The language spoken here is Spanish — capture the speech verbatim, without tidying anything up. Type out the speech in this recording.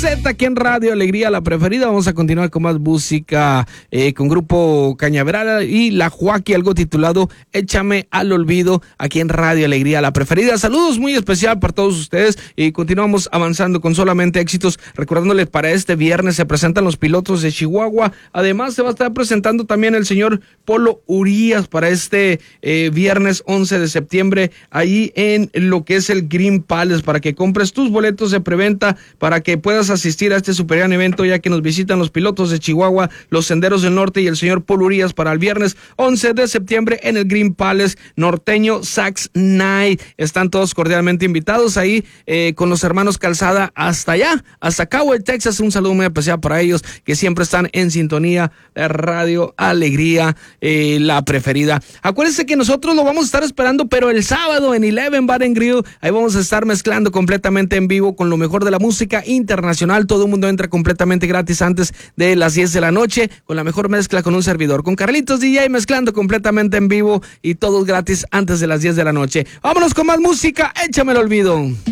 Z aquí en Radio Alegría, la preferida. Vamos a continuar con más música eh, con Grupo Cañaveral y La Joaquí, algo titulado Échame al Olvido, aquí en Radio Alegría, la preferida. Saludos muy especial para todos ustedes y continuamos avanzando con solamente éxitos. Recordándoles, para este viernes se presentan los pilotos de Chihuahua. Además se va a estar presentando también el señor Polo Urías para este eh, viernes once de septiembre, ahí en lo que es el Green Palace, para que compres tus boletos de preventa, para que puedas asistir a este super gran evento, ya que nos visitan los pilotos de Chihuahua, los Senderos del Norte y el señor Polo Urías para el viernes once de septiembre en el Green Palace Norteño Sax Night. Están todos cordialmente invitados ahí eh, con los hermanos Calzada hasta allá, hasta Cowell, Texas. Un saludo muy especial para ellos que siempre están en sintonía de Radio Alegría, eh, la preferida. Acuérdense que nosotros lo vamos a estar esperando, pero el sábado en Eleven Bar and Grill, ahí vamos a estar mezclando completamente en vivo con lo mejor de la música internacional. Todo el mundo entra completamente gratis antes de las diez de la noche, con la mejor mezcla con un servidor, con Carlitos D J, mezclando completamente en vivo y todos gratis antes de las diez de la noche. Vámonos con más música, échame el olvido.